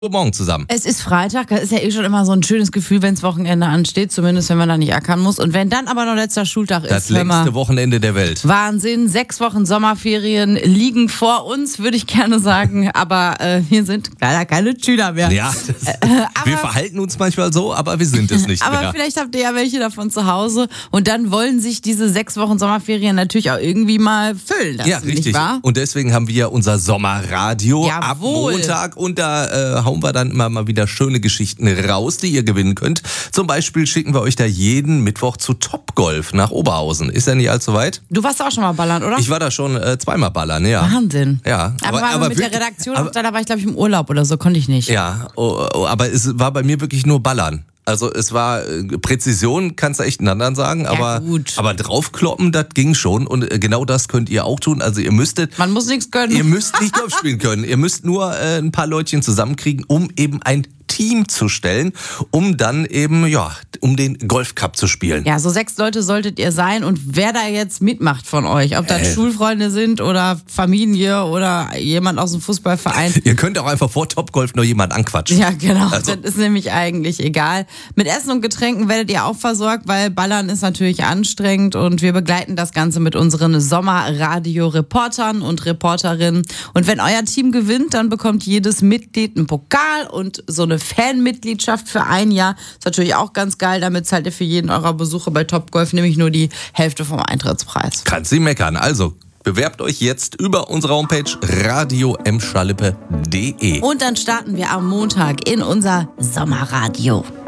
Guten Morgen zusammen. Es ist Freitag, das ist ja schon immer so ein schönes Gefühl, wenn das Wochenende ansteht, zumindest wenn man da nicht ackern muss. Und wenn dann aber noch letzter Schultag ist. Das längste Wochenende der Welt. Wahnsinn, 6 Wochen Sommerferien liegen vor uns, würde ich gerne sagen. Aber wir sind leider keine Schüler mehr. Ja, wir verhalten uns manchmal so, aber wir sind es nicht aber mehr. vielleicht habt ihr ja welche davon zu Hause. Und dann wollen sich diese 6 Wochen Sommerferien natürlich auch irgendwie mal füllen lassen, Ja, richtig. nicht wahr? Und deswegen haben wir unser Sommerradio ab Jawohl. Montag. Und da hauen wir dann immer mal wieder schöne Geschichten raus, die ihr gewinnen könnt. Zum Beispiel schicken wir euch da jeden Mittwoch zu Topgolf nach Oberhausen. Ist ja nicht allzu weit. Du warst auch schon mal ballern, oder? Ich war da schon zweimal ballern, ja. Wahnsinn. Ja, aber mit der Redaktion, da war ich glaube ich im Urlaub oder so, konnte ich nicht. Ja, aber es war bei mir wirklich nur Ballern. Also es war Präzision, kannst du echt einen anderen sagen, Ja, gut. aber draufkloppen, das ging schon und genau das könnt ihr auch tun. Also ihr müsstet, Man muss nichts können. ihr müsst nicht Golf spielen können, ihr müsst nur ein paar Leutchen zusammenkriegen, um eben ein Team zu stellen, um dann eben, um den Golfcup zu spielen. Ja, so 6 Leute solltet ihr sein und wer da jetzt mitmacht von euch, ob das Schulfreunde sind oder Familie oder jemand aus dem Fußballverein. Ihr könnt auch einfach vor Topgolf nur jemanden anquatschen. Ja, genau, Also. das ist nämlich eigentlich egal. Mit Essen und Getränken werdet ihr auch versorgt, weil Ballern ist natürlich anstrengend und wir begleiten das Ganze mit unseren Sommerradio-Reportern und Reporterinnen. Und wenn euer Team gewinnt, dann bekommt jedes Mitglied einen Pokal und so eine Fanmitgliedschaft für ein Jahr. Ist natürlich auch ganz geil, damit zahlt ihr für jeden eurer Besuche bei Topgolf nämlich nur die Hälfte vom Eintrittspreis. Kannst du meckern. Also, bewerbt euch jetzt über unsere Homepage radio-m-schalippe.de. Und dann starten wir am Montag in unser Sommerradio.